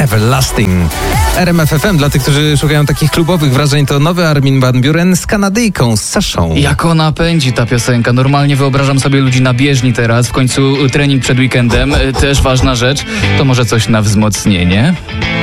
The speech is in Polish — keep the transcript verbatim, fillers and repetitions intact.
Everlasting. R M F F M, dla tych, którzy szukają takich klubowych wrażeń, to nowy Armin van Buuren z Kanadyjką, z Saszą. Jak ona pędzi, ta piosenka. Normalnie wyobrażam sobie ludzi na bieżni teraz, w końcu trening przed weekendem, też ważna rzecz. To może coś na wzmocnienie?